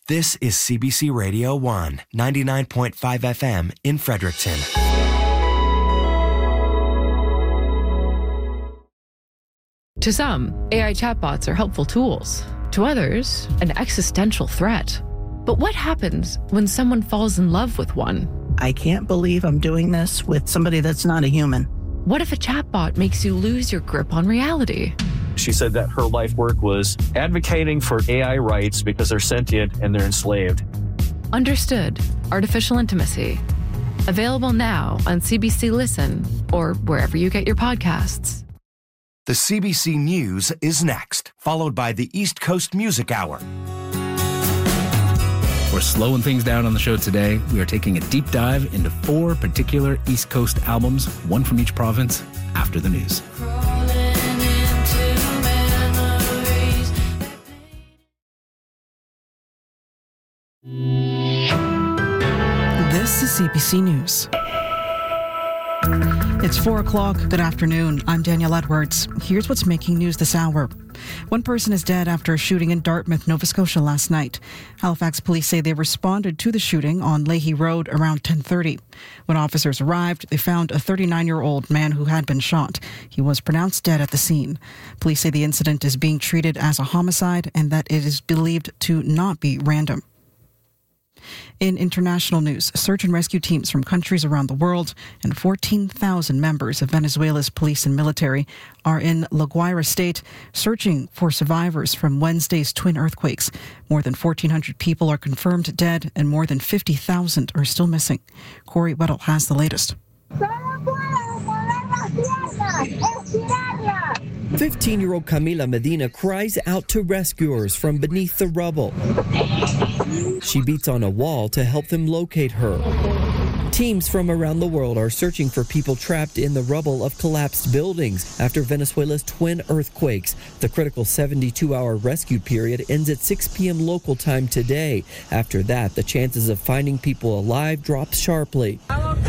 This is CBC Radio 1, 99.5 FM in Fredericton. To some, AI chatbots are helpful tools. To others, an existential threat. But what happens when someone falls in love with one? I can't believe I'm doing this with somebody that's not a human. What if a chatbot makes you lose your grip on reality? She said that her life work was advocating for AI rights because they're sentient and they're enslaved. Understood. Artificial Intimacy. Available now on CBC Listen or wherever you get your podcasts. The CBC News is next, followed by the East Coast Music Hour. We're slowing things down on the show today. We are taking a deep dive into 4 particular East Coast albums, one from each province, after the news. This is CBC News. It's 4 o'clock. Good afternoon. I'm Danielle Edwards. Here's what's making news this hour. One person is dead after a shooting in Dartmouth, Nova Scotia last night. Halifax police say they responded to the shooting on Leahy Road around 10:30. When officers arrived, they found a 39-year-old man who had been shot. He was pronounced dead at the scene. Police say the incident is being treated as a homicide and that it is believed to not be random. In international news, search and rescue teams from countries around the world and 14,000 members of Venezuela's police and military are in La Guaira state searching for survivors from Wednesday's twin earthquakes. More than 1,400 people are confirmed dead and more than 50,000 are still missing. Corey Weddle has the latest. 15-year-old Camila Medina cries out to rescuers from beneath the rubble. She beats on a wall to help them locate her. Teams from around the world are searching for people trapped in the rubble of collapsed buildings after Venezuela's twin earthquakes. The critical 72-hour rescue period ends at 6 p.m. local time today. After that, the chances of finding people alive drops sharply.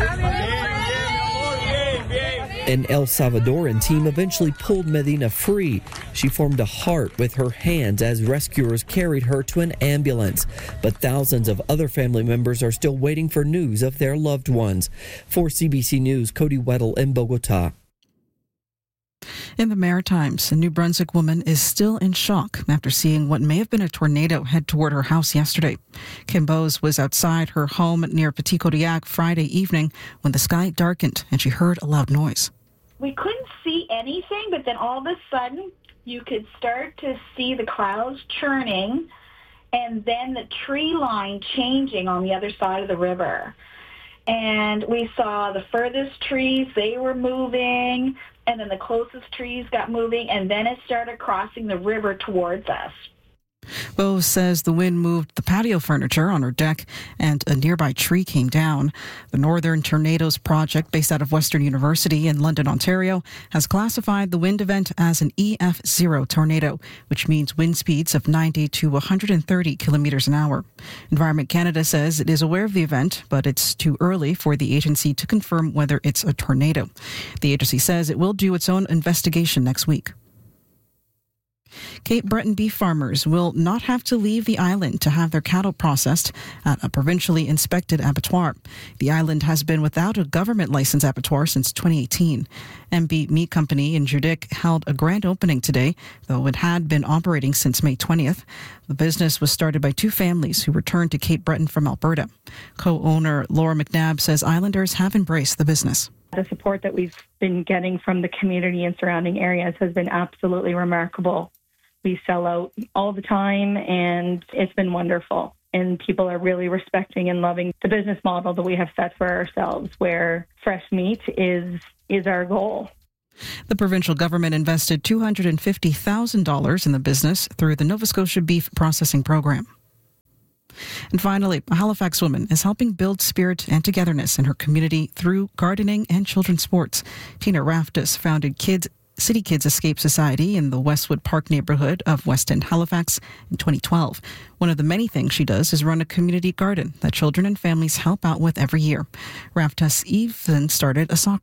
An El Salvadoran team eventually pulled Medina free. She formed a heart with her hands as rescuers carried her to an ambulance. But thousands of other family members are still waiting for news of their loved ones. For CBC News, Cody Weddle in Bogota. In the Maritimes, a New Brunswick woman is still in shock after seeing what may have been a tornado head toward her house yesterday. Kim Bowes was outside her home near Petit Kodiak Friday evening when the sky darkened and she heard a loud noise. We couldn't see anything, but then all of a sudden you could start to see the clouds churning and then the tree line changing on the other side of the river. And we saw the furthest trees, they were moving, and then the closest trees got moving, and then it started crossing the river towards us. Bowes says the wind moved the patio furniture on her deck and a nearby tree came down. The Northern Tornadoes Project, based out of Western University in London, Ontario, has classified the wind event as an EF0 tornado, which means wind speeds of 90 to 130 kilometers an hour. Environment Canada says it is aware of the event, but it's too early for the agency to confirm whether it's a tornado. The agency says it will do its own investigation next week. Cape Breton beef farmers will not have to leave the island to have their cattle processed at a provincially inspected abattoir. The island has been without a government-licensed abattoir since 2018. MB Meat Company in Judique held a grand opening today, though it had been operating since May 20th. The business was started by 2 families who returned to Cape Breton from Alberta. Co-owner Laura McNabb says islanders have embraced the business. The support that we've been getting from the community and surrounding areas has been absolutely remarkable. We sell out all the time, and it's been wonderful. And people are really respecting and loving the business model that we have set for ourselves, where fresh meat is our goal. The provincial government invested $250,000 in the business through the Nova Scotia Beef Processing Program. And finally, a Halifax woman is helping build spirit and togetherness in her community through gardening and children's sports. Tina Raftus founded City Kids Escape Society in the Westwood Park neighborhood of West End, Halifax in 2012. One of the many things she does is run a community garden that children and families help out with every year. Raftus even started a soccer league.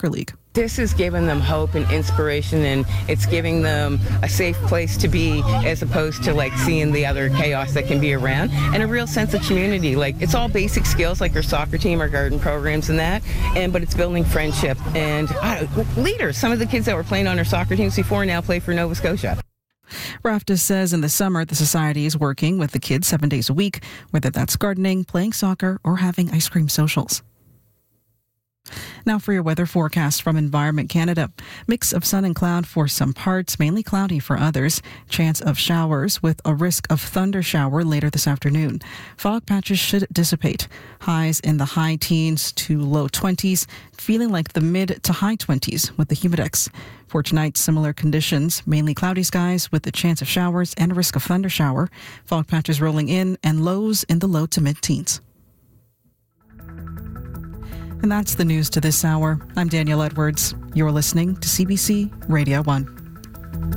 This has given them hope and inspiration, and it's giving them a safe place to be as opposed to like seeing the other chaos that can be around, and a real sense of community. Like, it's all basic skills like our soccer team, our garden programs and that, but it's building friendship and leaders. Some of the kids that were playing on our soccer teams before now play for Nova Scotia. Raftis says in the summer, the society is working with the kids 7 days a week, whether that's gardening, playing soccer, or having ice cream socials. Now for your weather forecast from Environment Canada. Mix of sun and cloud for some parts, mainly cloudy for others. Chance of showers with a risk of thunder shower later this afternoon. Fog patches should dissipate. Highs in the high teens to low 20s, feeling like the mid to high 20s with the humidex. For tonight, similar conditions, mainly cloudy skies with a chance of showers and a risk of thunder shower. Fog patches rolling in and lows in the low to mid-teens. And that's the news to this hour. I'm Danielle Edwards. You're listening to CBC Radio 1.